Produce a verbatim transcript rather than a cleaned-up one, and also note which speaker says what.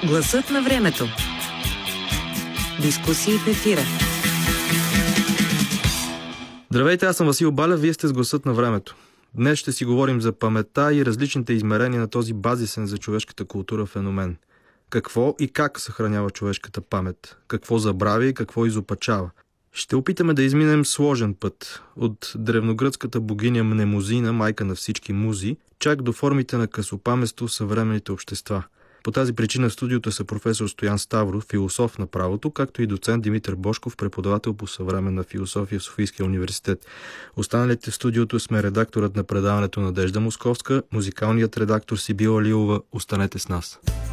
Speaker 1: Гласът на времето. Дискусии в ефира.
Speaker 2: Здравейте, аз съм Васил Балев, вие сте с Гласът на времето. Днес ще си говорим за паметта и различните измерения на този базисен за човешката култура феномен. Какво и как съхранява човешката памет? Какво забравя и какво изопачава? Ще опитаме да изминем сложен път от древногръцката богиня Мнемозина, майка на всички музи, чак до формите на късопамество в съвременните общества. По тази причина в студиото са професор Стоян Ставров, философ на правото, както и доцент Димитър Божков, преподавател по съвременна философия в Софийския университет. Останалите в студиото сме редакторът на предаването Надежда Московска, музикалният редактор Сибила Лилова. Останете с нас.